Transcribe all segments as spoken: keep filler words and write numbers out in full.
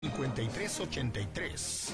cincuenta y tres ochenta y tres.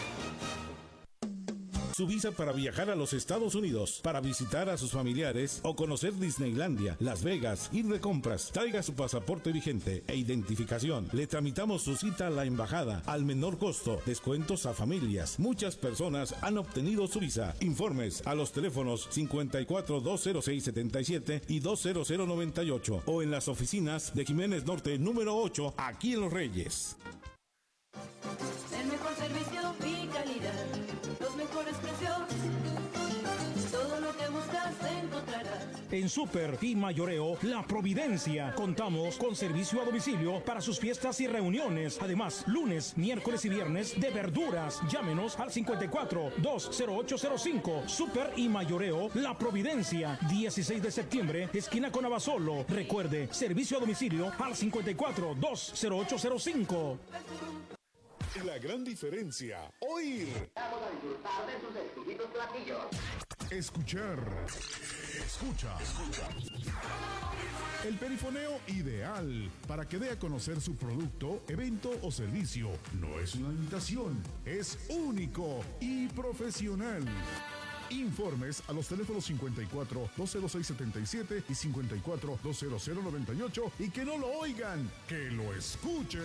Su visa para viajar a los Estados Unidos, para visitar a sus familiares o conocer Disneylandia, Las Vegas, ir de compras. Traiga su pasaporte vigente e identificación. Le tramitamos su cita a la embajada al menor costo. Descuentos a familias. Muchas personas han obtenido su visa. Informes a los teléfonos cincuenta y cuatro, doscientos seis, setenta y siete y doscientos noventa y ocho o en las oficinas de Jiménez Norte número ocho, aquí en Los Reyes. El mejor servicio y calidad, los mejores precios, todo lo que buscas encontrarás. En Super y Mayoreo La Providencia contamos con servicio a domicilio para sus fiestas y reuniones. Además, lunes, miércoles y viernes de verduras. Llámenos al cincuenta y cuatro, dos cero ocho cero cinco. Super y Mayoreo La Providencia, dieciséis de septiembre, esquina con Abasolo. Recuerde, servicio a domicilio al cincuenta y cuatro, dos cero ocho cero cinco. La gran diferencia, oír. Vamos a disfrutar de sus exquisitos platillos. Escuchar. Escucha. Escucha. El perifoneo ideal para que dé a conocer su producto, evento o servicio. No es una imitación, es único y profesional. Informes a los teléfonos cincuenta y cuatro, doscientos seis, setenta y siete y cincuenta y cuatro, doscientos noventa y ocho y que no lo oigan, que lo escuchen.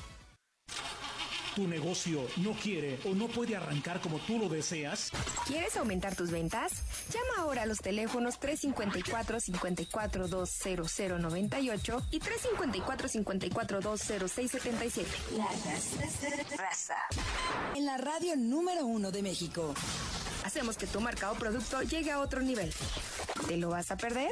¿Tu negocio no quiere o no puede arrancar como tú lo deseas? ¿Quieres aumentar tus ventas? Llama ahora a los teléfonos tres cinco cuatro, cinco cuatro dos, cero cero nueve ocho y tres cinco cuatro, cinco cuatro dos, cero seis siete siete. La raza, raza. En la radio número uno de México. Hacemos que tu marca o producto llegue a otro nivel. ¿Te lo vas a perder?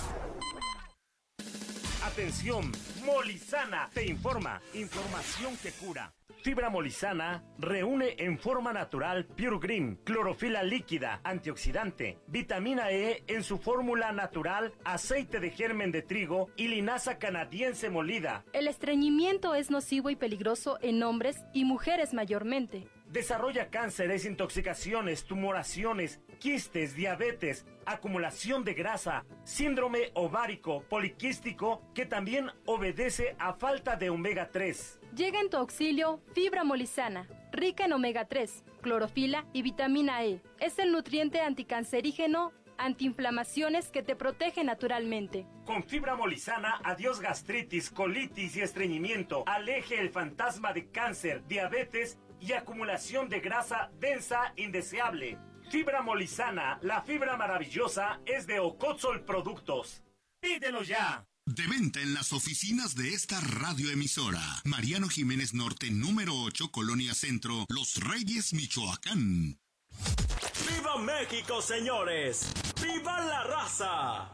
Atención, Molizana te informa. Información que cura. Fibra Molizana reúne en forma natural Pure Green, clorofila líquida, antioxidante, vitamina E en su fórmula natural, aceite de germen de trigo y linaza canadiense molida. El estreñimiento es nocivo y peligroso en hombres y mujeres mayormente. Desarrolla cánceres, intoxicaciones, tumoraciones, quistes, diabetes, acumulación de grasa, síndrome ovárico poliquístico que también obedece a falta de omega tres. Llega en tu auxilio Fibra Molizana, rica en omega tres, clorofila y vitamina E. Es el nutriente anticancerígeno, antiinflamaciones que te protege naturalmente. Con Fibra Molizana, adiós gastritis, colitis y estreñimiento. Aleje el fantasma de cáncer, diabetes y acumulación de grasa densa indeseable. Fibra Molizana, la fibra maravillosa, es de Ocotzol Productos. ¡Pídelo ya! De venta en las oficinas de esta radioemisora. Mariano Jiménez Norte, número ocho, Colonia Centro, Los Reyes, Michoacán. ¡Viva México, señores! ¡Viva la raza!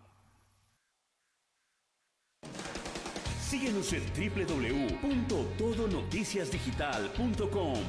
Síguenos en doble u doble u doble u punto todo noticias digital punto com.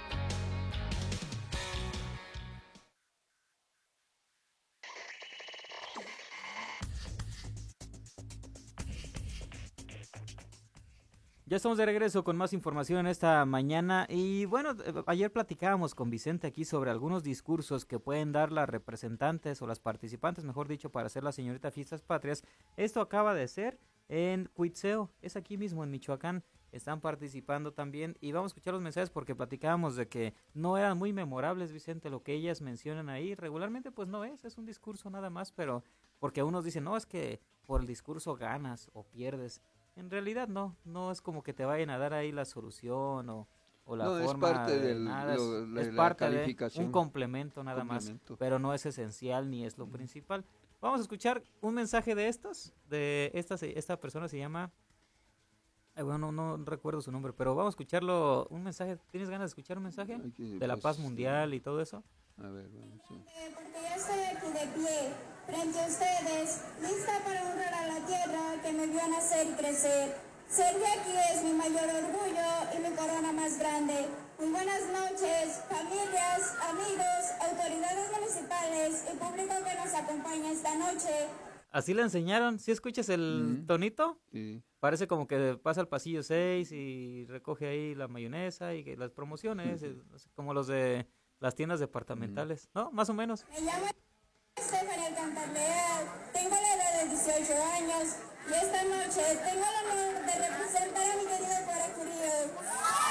Ya estamos de regreso con más información esta mañana y bueno, ayer platicábamos con Vicente aquí sobre algunos discursos que pueden dar las representantes o las participantes, mejor dicho, para hacer la señorita Fiestas Patrias. Esto acaba de ser en Cuitzeo, es aquí mismo en Michoacán, están participando también y vamos a escuchar los mensajes porque platicábamos de que no eran muy memorables, Vicente, lo que ellas mencionan ahí, regularmente pues no es, es un discurso nada más, pero porque unos dicen, no, es que por el discurso ganas o pierdes. En realidad no, no es como que te vayan a dar ahí la solución o, o la no, forma es parte de del, nada, lo, es, la, es la parte calificación. de un complemento nada complemento. más, pero no es esencial ni es lo uh-huh. principal. Vamos a escuchar un mensaje de estos, de esta, esta persona se llama, eh, bueno, no, no recuerdo su nombre, pero vamos a escucharlo, un mensaje, ¿tienes ganas de escuchar un mensaje? Que, de la pues, paz mundial sí. y todo eso. A ver, bueno, sí. Eh, porque ya estoy aquí de pie, frente a ustedes, lista para honrar a la tierra que me vio nacer y crecer. Ser de aquí es mi mayor orgullo y mi corona más grande. Muy buenas noches, familias, amigos, autoridades municipales y público que nos acompaña esta noche. Así le enseñaron, ¿sí escuchas el uh-huh. tonito? Sí. Parece como que pasa al pasillo seis y recoge ahí la mayonesa y que las promociones, uh-huh. como los de las tiendas departamentales, uh-huh. ¿no? Más o menos. Me llamo Stephanie Alcantar Leal, tengo la edad de dieciocho años y esta noche tengo el honor de representar a mi querido Paracurío.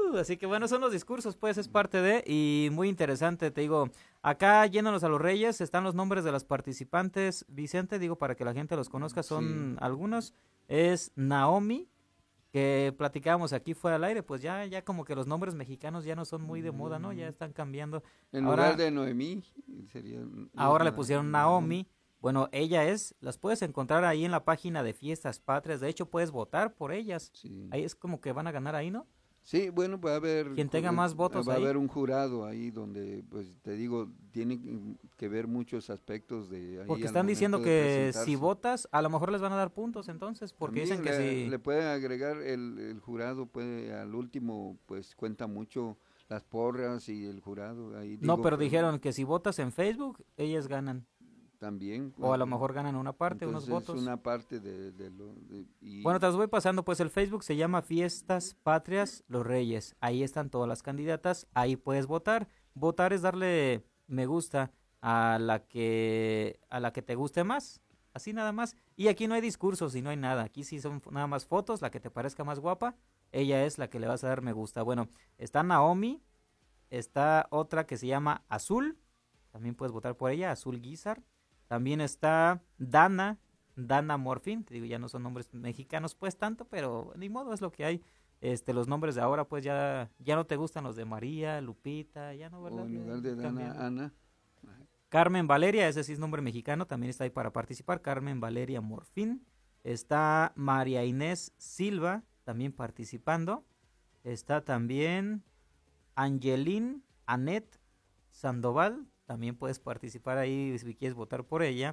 Uh, así que bueno, son los discursos, pues es parte de, y muy interesante, te digo, acá yéndonos a los Reyes, están los nombres de las participantes, Vicente, digo, para que la gente los conozca, son Sí. algunos, es Naomi, que platicábamos aquí fuera al aire, pues ya, ya como que los nombres mexicanos ya no son muy de moda, ¿no? Ya están cambiando. En Ahora, lugar de Noemí, sería... ahora le es pusieron Naomi. Bueno, ella es, las puedes encontrar ahí en la página de Fiestas Patrias. De hecho, puedes votar por ellas. Ahí es como que van a ganar ahí, ¿no? Sí, bueno, va a haber... Quien tenga más votos Va a ahí. haber un jurado ahí donde, pues, te digo, tiene que ver muchos aspectos de ahí. Porque al están diciendo momento de que si presentarse. votas, a lo mejor les van a dar puntos entonces, porque También dicen que le, si... le pueden agregar el, el jurado, puede, al último, pues, cuenta mucho las porras y el jurado. Ahí No, digo pero que dijeron que si votas en Facebook, ellas ganan. También. O a lo mejor ganan una parte, unos Entonces, votos. una parte de, de lo... de- y- Bueno, te los voy pasando, pues el Facebook se llama Fiestas Patrias Los Reyes. Ahí están todas las candidatas, ahí puedes votar. Votar es darle me gusta a la que a la que te guste más, así nada más. Y aquí no hay discursos y no hay nada, aquí sí son nada más fotos, la que te parezca más guapa, ella es la que le vas a dar me gusta. Bueno, está Naomi, está otra que se llama Azul, también puedes votar por ella, Azul Guizar. También está Dana, Dana Morfin, te digo, ya no son nombres mexicanos pues tanto, pero ni modo, es lo que hay. Este, los nombres de ahora pues ya, ya no te gustan los de María, Lupita, ya no, ¿verdad? o en Ya lugar de Dana, cambiaron. Ana. Carmen Valeria, ese sí es nombre mexicano, también está ahí para participar, Carmen Valeria Morfín. Está María Inés Silva, también participando. Está también Angeline Anet Sandoval, también puedes participar ahí si quieres votar por ella.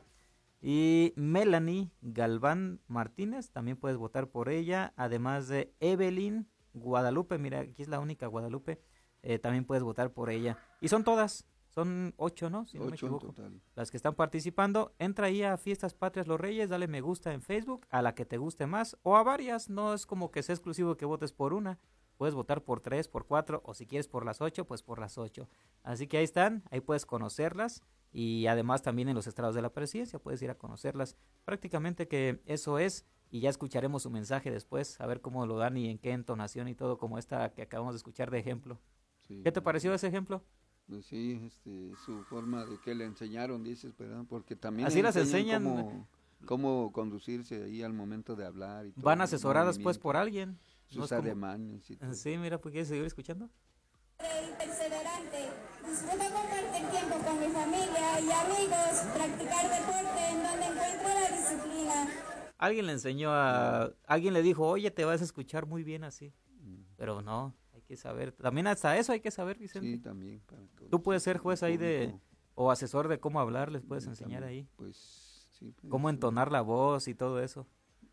Y Melanie Galván Martínez, también puedes votar por ella. Además de Evelyn Guadalupe, mira, aquí es la única Guadalupe, eh, también puedes votar por ella. Y son todas, son ocho, ¿no? Si no me Ocho en equivoco. total. Las que están participando, entra ahí a Fiestas Patrias Los Reyes, dale me gusta en Facebook, a la que te guste más, o a varias, no es como que sea exclusivo que votes por una. Puedes votar por tres, por cuatro, o si quieres por las ocho, pues por las ocho. Así que ahí están, ahí puedes conocerlas. Y además también en los estrados de la presidencia puedes ir a conocerlas. Prácticamente que eso es, y ya escucharemos su mensaje después, a ver cómo lo dan y en qué entonación y todo, como esta que acabamos de escuchar de ejemplo. Sí. ¿Qué te pareció ese ejemplo? Pues sí, este, su forma de que le enseñaron, dices, ¿verdad? Porque también Así las enseñan enseñan. Cómo, cómo conducirse ahí al momento de hablar. Y todo, Van los asesoradas pues movimientos, por alguien. Sus No es como- ademanes y todo. Sí, mira, pues ¿quieres seguir escuchando? Y perseverante. Disfruto compartir tiempo con mi familia y amigos, practicar deporte en donde encuentro la disciplina. Alguien le enseñó a... Alguien le dijo, oye, te vas a escuchar muy bien así. Pero no, hay que saber. También hasta eso hay que saber, Vicente. Sí, también. Para que- Tú puedes ser juez ahí de... público. O asesor de cómo hablar, les puedes Sí, enseñar también, ahí. Pues sí. pues, Cómo entonar la voz y todo eso.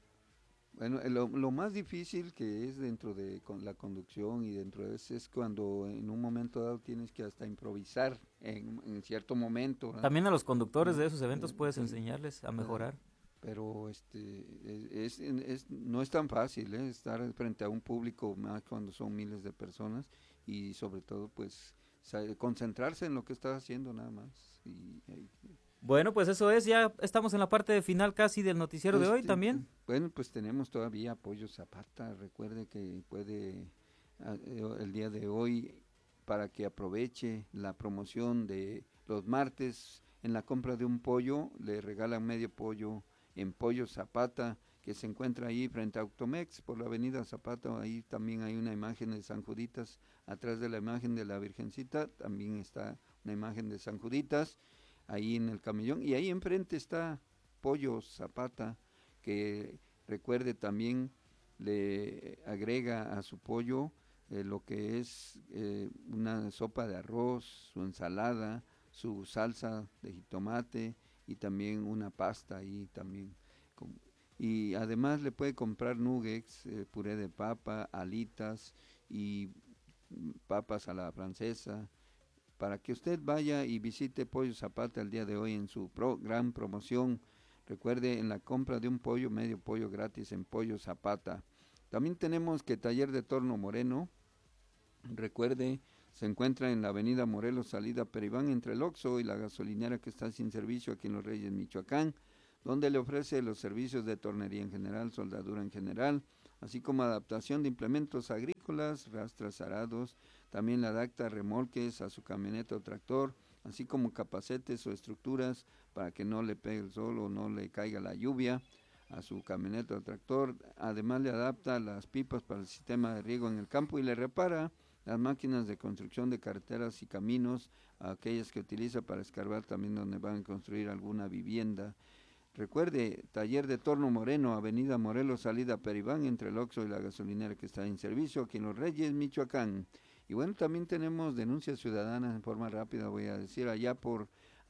Bueno, eh, lo, lo más difícil que es dentro de con la conducción y dentro de eso es cuando en un momento dado tienes que hasta improvisar en, en cierto momento. ¿verdad? También a los conductores de esos Eh, eventos puedes sí. enseñarles a mejorar. Pero este es, es- es- no es tan fácil ¿eh? Estar frente a un público más cuando son miles de personas y sobre todo pues sa- concentrarse en lo que estás haciendo nada más. Y, y- Bueno, pues eso es, ya estamos en la parte final casi del noticiero de hoy Este, también. Bueno, pues tenemos todavía apoyo Zapata. Recuerde que puede ah, eh, el día de hoy para que aproveche la promoción de los martes en la compra de un pollo, le regalan medio pollo en Pollo Zapata, que se encuentra ahí frente a Automex por la avenida Zapata. Ahí también hay una imagen de San Juditas, atrás de la imagen de la Virgencita también está una imagen de San Juditas ahí en el camellón, y ahí enfrente está Pollo Zapata, que recuerde también le agrega a su pollo eh, lo que es eh, una sopa de arroz, su ensalada, su salsa de jitomate y también una pasta ahí también. con- Y además le puede comprar nuggets, eh, puré de papa, alitas y mm, papas a la francesa, para que usted vaya y visite Pollo Zapata el día de hoy en su pro- gran promoción. Recuerde, en la compra de un pollo, medio pollo gratis en Pollo Zapata. También tenemos que Taller de Torno Moreno, recuerde, se encuentra en la avenida Morelos, salida Peribán, entre el Oxxo y la gasolinera que está sin servicio aquí en Los Reyes, Michoacán, donde le ofrece los servicios de tornería en general, soldadura en general, así como adaptación de implementos agrícolas agrícolas, rastras arados, también le adapta remolques a su camioneta o tractor, así como capacetes o estructuras para que no le pegue el sol o no le caiga la lluvia a su camioneta o tractor. Además le adapta las pipas para el sistema de riego en el campo y le repara las máquinas de construcción de carreteras y caminos, aquellas que utiliza para escarbar también donde van a construir alguna vivienda. Recuerde, taller de Torno Moreno, avenida Morelos, salida Peribán, entre el Oxxo y la gasolinera que está en servicio aquí en Los Reyes, Michoacán. Y bueno, también tenemos denuncias ciudadanas en forma rápida, voy a decir, allá por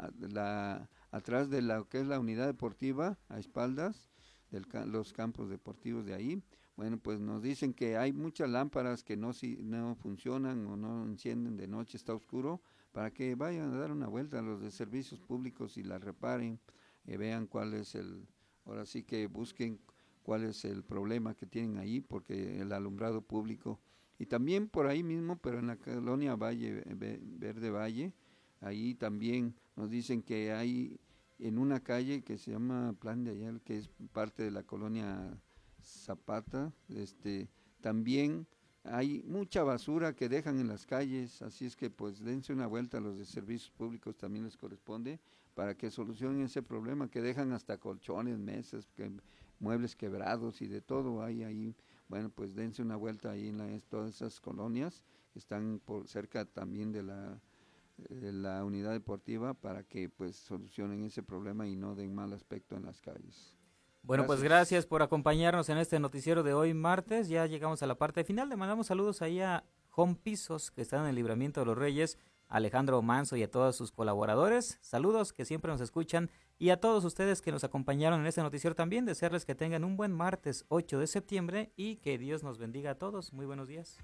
la atrás de lo que es la unidad deportiva, a espaldas de los campos deportivos de ahí. Bueno, pues nos dicen que hay muchas lámparas que no, si, no funcionan o no encienden de noche, está oscuro, para que vayan a dar una vuelta a los de servicios públicos y las reparen. Y vean cuál es el, ahora sí que busquen cuál es el problema que tienen ahí, porque el alumbrado público, y también por ahí mismo, pero en la colonia Valle, Verde Valle, ahí también nos dicen que hay en una calle que se llama Plan de Ayala, que es parte de la colonia Zapata, este, también hay mucha basura que dejan en las calles, así es que pues dense una vuelta a los de servicios públicos, también les corresponde, para que solucionen ese problema, que dejan hasta colchones, mesas, que, muebles quebrados y de todo hay ahí. Bueno, pues dense una vuelta ahí en la, todas esas colonias que están por cerca también de la, de la unidad deportiva, para que pues solucionen ese problema y no den mal aspecto en las calles. Bueno, gracias. Pues gracias por acompañarnos en este noticiero de hoy martes. Ya llegamos a la parte final. Le mandamos saludos ahí a Home Pisos, que está en el Libramiento de los Reyes, a Alejandro Manso y a todos sus colaboradores. Saludos que siempre nos escuchan, y a todos ustedes que nos acompañaron en este noticiero también, desearles que tengan un buen martes ocho de septiembre y que Dios nos bendiga a todos. Muy buenos días.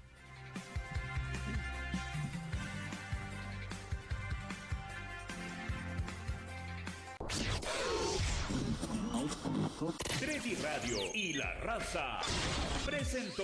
Tredi Radio y La Raza presentó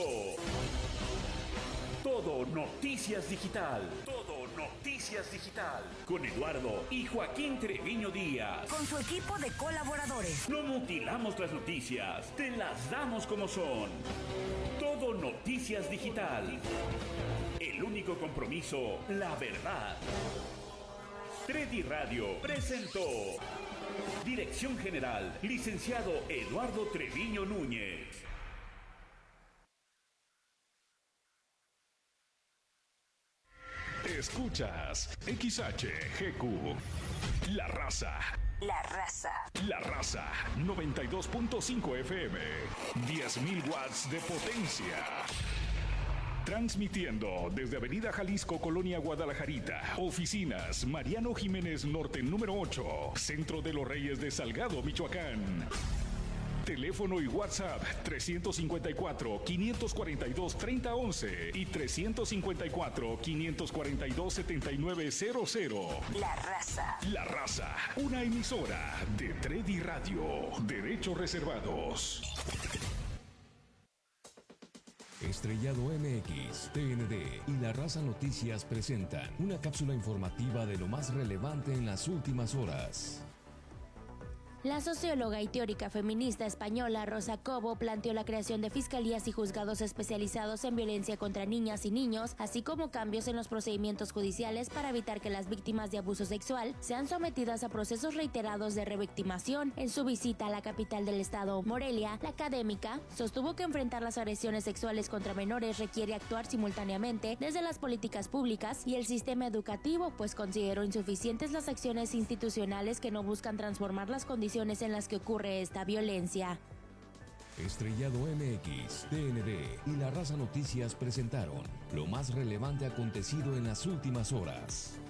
Todo Noticias Digital. Todo Noticias Digital. Con Eduardo y Joaquín Treviño Díaz. Con su equipo de colaboradores. No mutilamos las noticias, te las damos como son. Todo Noticias Digital. El único compromiso, la verdad. Tredi Radio presentó. Dirección General, licenciado Eduardo Treviño Núñez. Escuchas X H G Q, La Raza. La Raza. La Raza, noventa y dos punto cinco F M, diez mil watts de potencia. Transmitiendo desde Avenida Jalisco, Colonia Guadalajarita. Oficinas Mariano Jiménez Norte número ocho, Centro de los Reyes de Salgado, Michoacán. Teléfono y WhatsApp trescientos cincuenta y cuatro, quinientos cuarenta y dos, treinta once y trescientos cincuenta y cuatro, quinientos cuarenta y dos, setenta y nueve cero cero. La Raza. La Raza, una emisora de Tredi Radio. Derechos reservados. Estrellado M X, T N D y La Raza Noticias presentan una cápsula informativa de lo más relevante en las últimas horas. La socióloga y teórica feminista española Rosa Cobo planteó la creación de fiscalías y juzgados especializados en violencia contra niñas y niños, así como cambios en los procedimientos judiciales para evitar que las víctimas de abuso sexual sean sometidas a procesos reiterados de revictimación. En su visita a la capital del estado, Morelia, la académica sostuvo que enfrentar las agresiones sexuales contra menores requiere actuar simultáneamente desde las políticas públicas y el sistema educativo, pues consideró insuficientes las acciones institucionales que no buscan transformar las condiciones en las que ocurre esta violencia. Estrellado M X, T N D y La Raza Noticias presentaron lo más relevante acontecido en las últimas horas.